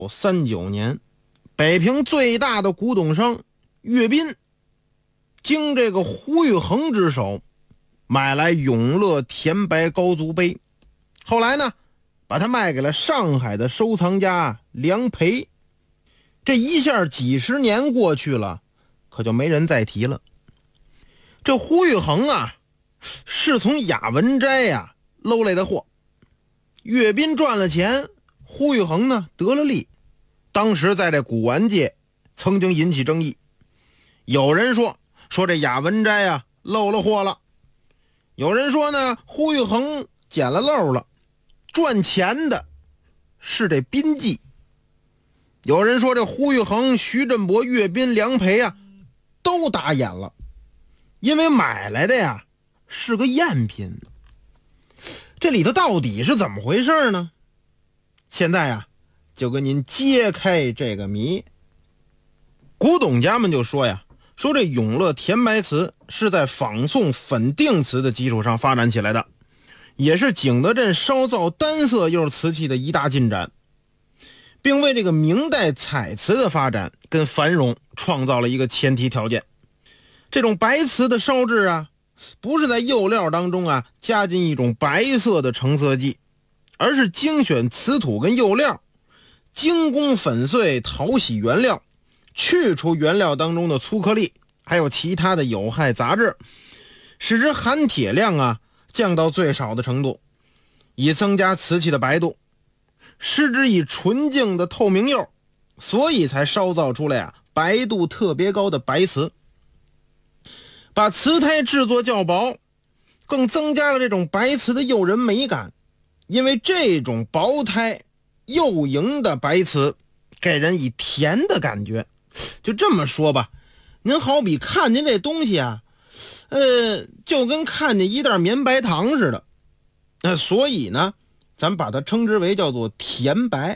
1939年，北平最大的古董商岳斌经这个胡玉衡之手买来永乐甜白高足杯，后来呢把它卖给了上海的收藏家梁培。这一下几十年过去了，可就没人再提了。这胡玉衡啊是从雅文斋啊搂来的货，岳斌赚了钱，胡玉衡呢得了利。当时在这古玩界曾经引起争议，有人说这雅文斋啊漏了货了，有人说呢胡玉衡捡了漏了，赚钱的是这宾记。有人说这胡玉衡、徐振博、岳斌、梁培啊都打眼了，因为买来的呀是个赝品。这里头到底是怎么回事呢？现在啊就跟您揭开这个谜。古董家们就说呀，这永乐甜白瓷是在仿宋粉定瓷的基础上发展起来的，也是景德镇烧造单色釉瓷器的一大进展，并为这个明代彩瓷的发展跟繁荣创造了一个前提条件。这种白瓷的烧制啊，不是在釉料当中啊加进一种白色的成色剂，而是精选瓷土跟釉料，精工粉碎淘洗原料，去除原料当中的粗颗粒还有其他的有害杂质，使之含铁量啊降到最少的程度，以增加瓷器的白度，施之以纯净的透明釉，所以才烧造出来啊白度特别高的白瓷。把瓷胎制作较薄，更增加了这种白瓷的诱人美感。因为这种薄胎幼莹的白瓷给人以甜的感觉。就这么说吧，您好比看见这东西啊就跟看见一袋绵白糖似的。所以呢咱把它称之为叫做甜白。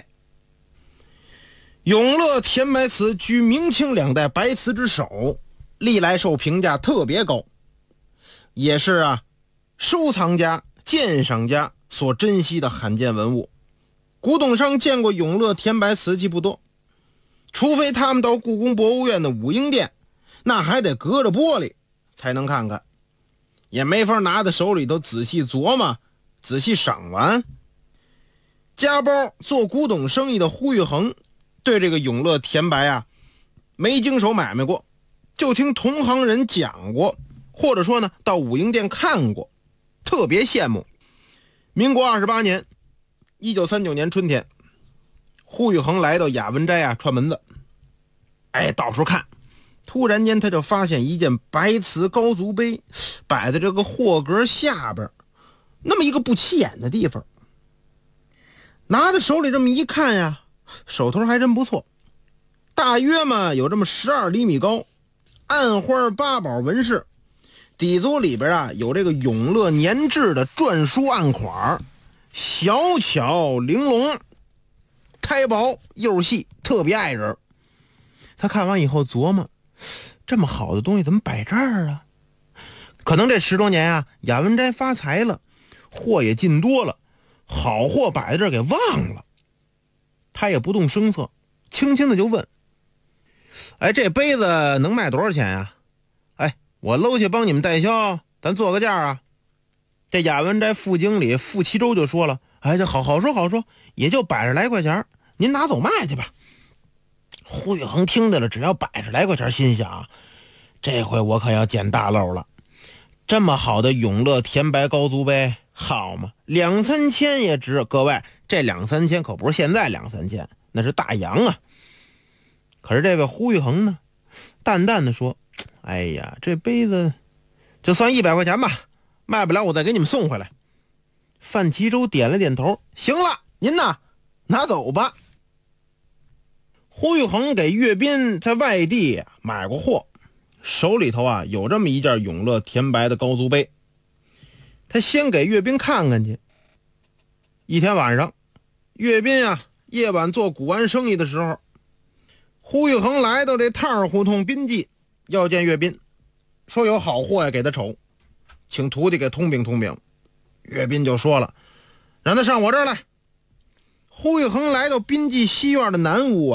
永乐甜白瓷居明清两代白瓷之首，历来受评价特别高，也是啊收藏家鉴赏家所珍惜的罕见文物。古董商见过永乐甜白瓷器不多，除非他们到故宫博物院的武英殿，那还得隔着玻璃才能看看，也没法拿在手里头仔细琢磨仔细赏玩。家包做古董生意的胡玉衡对这个永乐甜白啊没经手买卖过，就听同行人讲过，或者说呢到武英殿看过，特别羡慕。民国28年1939年春天，胡玉衡来到雅文斋啊串门子，到处看，突然间他就发现一件白瓷高足杯摆在这个货格下边那么一个不起眼的地方，拿在手里这么一看呀，手头还真不错，大约嘛有这么12厘米高，暗花八宝纹饰，底座里边啊有这个永乐年制的篆书案款，小巧玲珑，胎薄釉细，特别碍人。他看完以后琢磨，这么好的东西怎么摆这儿啊？可能这10多年啊雅文斋发财了，货也进多了，好货摆在这儿给忘了。他也不动声色，轻轻的就问，这杯子能卖多少钱呀？我搂下帮你们代销，咱做个价啊。这雅文斋副经理傅其洲就说了，这好说，也就100来块钱，您拿走卖去吧。胡玉衡听到了，只要100来块钱，心想这回我可要捡大漏了。这么好的永乐甜白高足杯，好嘛，2、3千也值。各位，这2、3千可不是现在2、3千，那是大洋啊。可是这位胡玉衡呢淡淡的说，这杯子就算100块钱吧，卖不了我再给你们送回来。范其洲点了点头，行了，您呢拿走吧。胡玉衡给岳斌在外地买过货，手里头啊有这么一件永乐甜白的高足杯，他先给岳斌看看去。一天晚上，岳斌啊夜晚做古玩生意的时候，胡玉衡来到这趟胡同宾记，要见岳斌，说有好货呀给他瞅，请徒弟给通禀通禀。岳斌就说了，让他上我这儿来。 胡玉衡来到滨济西院的南屋